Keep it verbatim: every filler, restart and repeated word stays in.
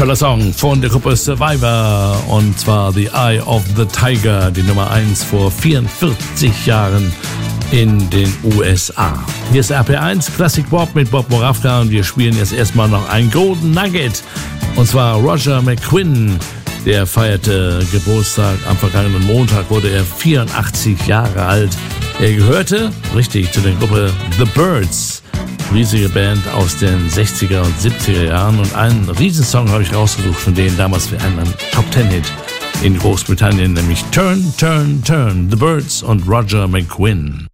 Toller Song von der Gruppe Survivor und zwar The Eye of the Tiger, die Nummer eins vor vierundvierzig Jahren in den U S A. Hier ist R P eins Classic Bob mit Bob Moravka und wir spielen jetzt erstmal noch ein Golden Nugget und zwar Roger McGuinn. Der feierte Geburtstag am vergangenen Montag, wurde er vierundachtzig Jahre alt. Er gehörte, richtig, zu der Gruppe The Byrds. Riesige Band aus den sechziger und siebziger Jahren und einen Riesensong habe ich rausgesucht von denen damals für einen Top-Ten-Hit in Großbritannien, nämlich Turn, Turn, Turn, The Byrds und Roger McGuinn.